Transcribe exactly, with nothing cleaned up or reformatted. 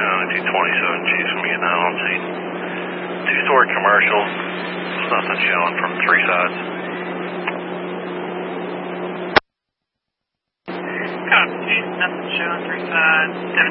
County, two twenty-seven, Chiefs from you now on scene. Two-story commercial, there's nothing showing from three sides. Copy, Chief, nothing showing three sides.